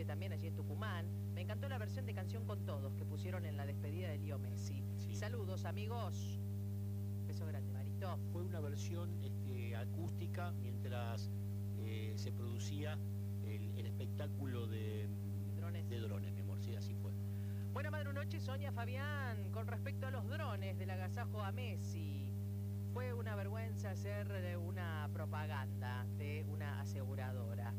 también allí en Tucumán. Me encantó la versión de Canción con Todos que pusieron en la despedida de Leo Messi. Sí. Saludos, amigos. Beso grande, Marito. Fue una versión acústica mientras se producía el espectáculo de drones, mi amor. Sí, así fue. Buena madre noche, Sonia Fabián. Con respecto a los drones del agasajo a Messi, fue una vergüenza hacer una propaganda de una aseguradora.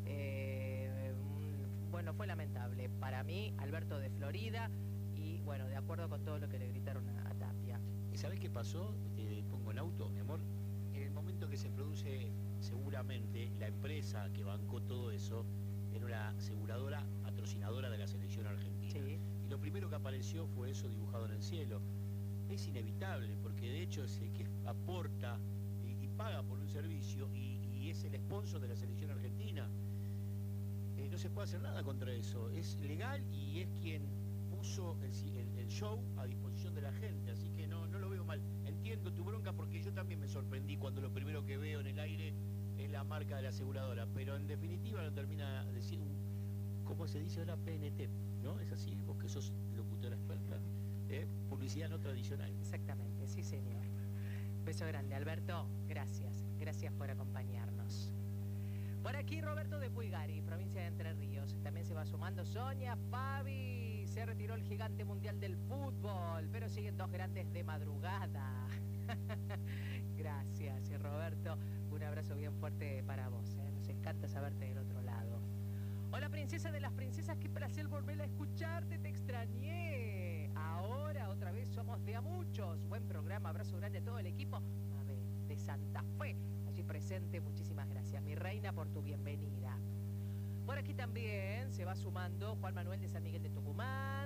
Bueno, fue lamentable para mí, Alberto de Florida, y bueno, de acuerdo con todo lo que le gritaron a Tapia. ¿Y sabés qué pasó? Te pongo en auto, mi amor. En el momento que se produce, seguramente, la empresa que bancó todo eso era una aseguradora patrocinadora de la selección argentina. Sí. Y lo primero que apareció fue eso dibujado en el cielo. Es inevitable, porque de hecho es el que aporta y paga por un servicio y es el sponsor de la selección argentina. No se puede hacer nada contra eso. Es legal y es quien puso el show a disposición de la gente, así que no lo veo mal. Entiendo tu bronca porque yo también me sorprendí cuando lo primero que veo en el aire es la marca de la aseguradora, pero en definitiva no termina de decir, ¿cómo se dice ahora? PNT, ¿no? Es así, vos que sos locutora experta. Publicidad no tradicional. Exactamente, sí señor. Beso grande, Alberto. Gracias por acompañarnos. Por aquí Roberto de Puigari, provincia de Entre Ríos. También se va sumando Sonia, Fabi. Se retiró el gigante mundial del fútbol, pero siguen dos grandes de madrugada. Gracias, Roberto. Un abrazo bien fuerte para vos. Nos encanta saberte del otro lado. Hola, princesa de las princesas. Qué placer volver a escucharte. Te extrañé. Ahora otra vez somos de a muchos. Buen programa. Abrazo grande a todo el equipo. Mabel de Santa Fe, allí presente. Muchísimas gracias, mi reina, por tu bienvenida. Por aquí también se va sumando Juan Manuel de San Miguel de Tucumán.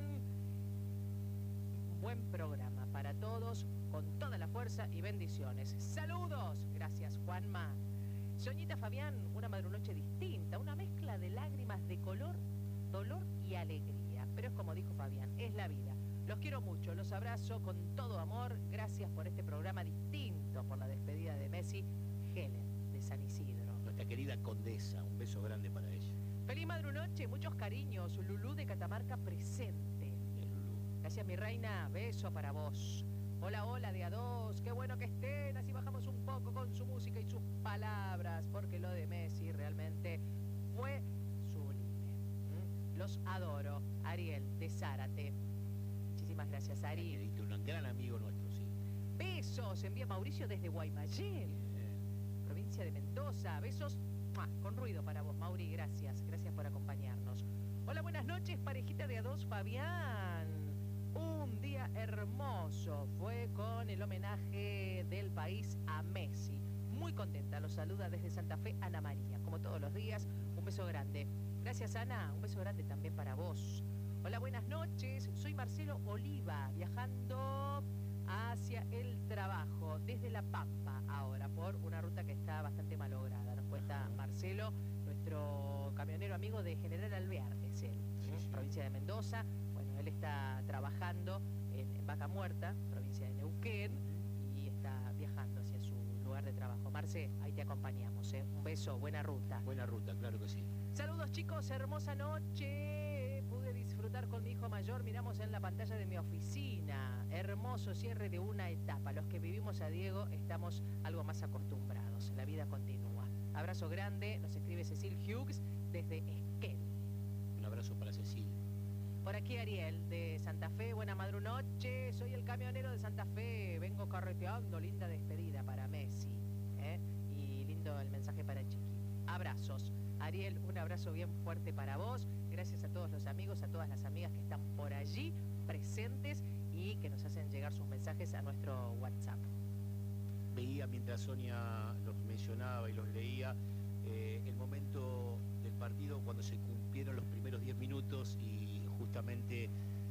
Buen programa para todos, con toda la fuerza y bendiciones. Saludos. Gracias, Juanma. Soñita Fabián, una madrunoche distinta, una mezcla de lágrimas de color, dolor y alegría. Pero es como dijo Fabián, es la vida. Los quiero mucho, los abrazo con todo amor. Gracias por este programa distinto, por la despedida de Messi. Helen, de San Isidro. Nuestra querida condesa, un beso grande para ella. Feliz madrunoche, muchos cariños. Lulú de Catamarca presente. Gracias, mi reina, beso para vos. Hola de A2, qué bueno que estén, así bajamos un poco con su música y sus palabras, porque lo de Messi realmente fue sublime. Los adoro. Ariel, de Zárate. Muchísimas gracias, Ari. Un gran amigo nuestro, sí. Besos, envía Mauricio desde Guaymallén, provincia de Mendoza. Besos con ruido para vos, Mauri, gracias por acompañarnos. Hola, buenas noches, parejita de A2, Fabián. Un día hermoso fue con el homenaje del país a Messi. Muy contenta, los saluda desde Santa Fe Ana María. Como todos los días, un beso grande. Gracias, Ana, un beso grande también para vos. Hola, buenas noches, soy Marcelo Oliva, viajando hacia el trabajo desde La Pampa ahora, por una ruta que está bastante malograda. Nos cuenta Marcelo, nuestro camionero amigo de General Alvear, es él, provincia de Mendoza. Bueno, él está trabajando en Vaca Muerta, provincia de Neuquén, y está viajando hacia su lugar de trabajo. Marce, ahí te acompañamos, un beso, buena ruta. Buena ruta, claro que sí. Saludos, chicos, hermosa noche. Pude disfrutar con mi hijo mayor, miramos en la pantalla de mi oficina. Hermoso cierre de una etapa. Los que vivimos a Diego estamos algo más acostumbrados. La vida continúa. Abrazo grande, nos escribe Cecil Hughes desde Esquel. Un abrazo para Cecil. Por aquí Ariel, de Santa Fe. Buena madrunoche, soy el camionero de Santa Fe. Vengo carreteando, linda despedida para Messi. Y lindo el mensaje para Chiqui. Abrazos. Ariel, un abrazo bien fuerte para vos. Gracias a todos los amigos, a todas las amigas que están por allí presentes y que nos hacen llegar sus mensajes a nuestro WhatsApp. Veía mientras Sonia los mencionaba y los leía el momento del partido cuando se cumplieron los primeros 10 minutos y justamente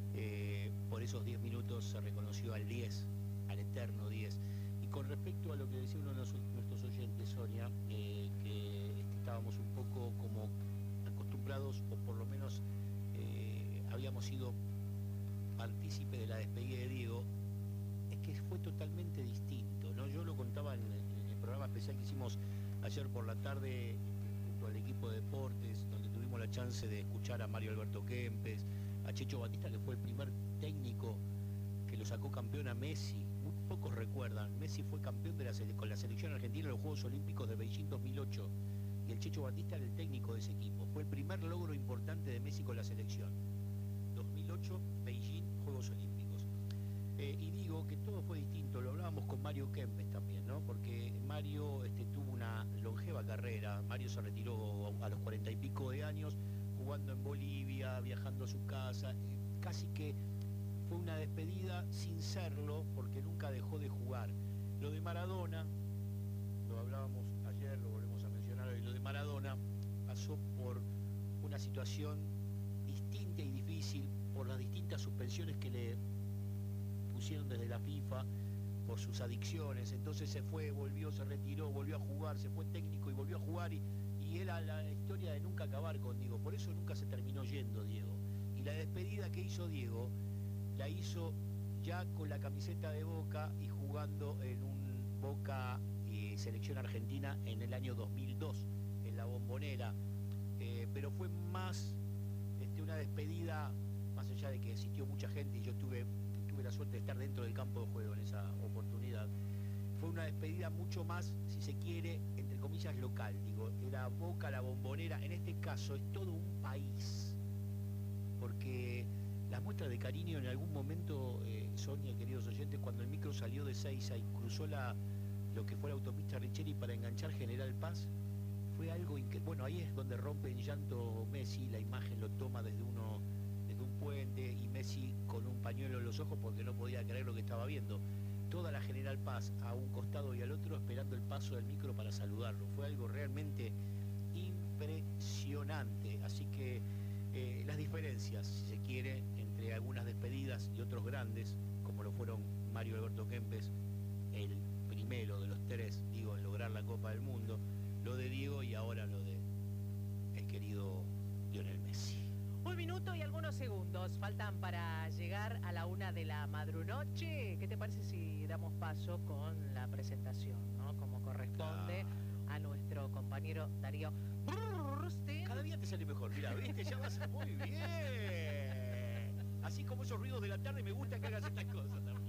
por esos 10 minutos se reconoció al 10, al eterno 10. Y con respecto a lo que decía uno de nuestros oyentes, Sonia, que estábamos un poco como acostumbrados, o por lo menos habíamos sido partícipe de la despedida de Diego, es que fue totalmente distinto, ¿no? Yo lo contaba en el programa especial que hicimos ayer por la tarde junto al equipo de deportes, donde tuvimos tuvimos la chance de escuchar a Mario Alberto Kempes, a Checho Batista, que fue el primer técnico que lo sacó campeón a Messi. Muy pocos recuerdan, Messi fue campeón con la selección argentina en los Juegos Olímpicos de Beijing 2008 y el Checho Batista era el técnico de ese equipo. Fue el primer logro importante de Messi con la selección. 2008, Beijing, Juegos Olímpicos. Y digo que todo fue distinto, lo hablábamos con Mario Kempes también, ¿no? Porque Mario tuvo una longeva carrera. Mario se retiró a los 40 y pico de años, jugando en Bolivia, viajando a su casa, casi que fue una despedida sin serlo, porque nunca dejó de jugar. Lo de Maradona, lo hablábamos ayer, lo volvemos a mencionar hoy, lo de Maradona pasó por una situación distinta y difícil, por las distintas suspensiones que le pusieron desde la FIFA, por sus adicciones. Entonces se fue, volvió, se retiró, volvió a jugar, se fue técnico y volvió a jugar, y era la historia de nunca acabar con Diego. Por eso nunca se terminó yendo Diego. Y la despedida que hizo Diego la hizo ya con la camiseta de Boca y jugando en un Boca selección argentina en el año 2002 en la Bombonera, pero fue más una despedida, más allá de que existió mucha gente y yo tuve la suerte de estar dentro del campo de juego en esa oportunidad. Fue una despedida mucho más, si se quiere, entre comillas, local. Digo, era Boca, la Bombonera. En este caso es todo un país, porque las muestras de cariño en algún momento, Sonia, queridos oyentes, cuando el micro salió de Seiza y cruzó lo que fue la autopista Richeri para enganchar General Paz, fue algo increíble. Bueno, ahí es donde rompe en llanto Messi, la imagen lo toma desde un puente, y Messi con un pañuelo en los ojos porque no podía creer lo que estaba viendo. Toda la General Paz a un costado y al otro esperando el paso del micro para saludarlo. Fue algo realmente impresionante. Así que las diferencias, si se quiere, entre algunas despedidas y otros grandes, como lo fueron Mario Alberto Kempes, el primero de los tres, digo, en lograr la Copa del Mundo, lo de Diego y ahora lo de el querido Lionel Messi. 1 minuto y algunos segundos faltan para llegar a la 1 de la madrunoche. ¿Qué te parece si damos paso con la presentación, ¿no? Como corresponde a nuestro compañero Darío Burstein? Cada día te sale mejor, mira, viste, ya vas muy bien. Así como esos ruidos de la tarde, me gusta que hagas estas cosas también.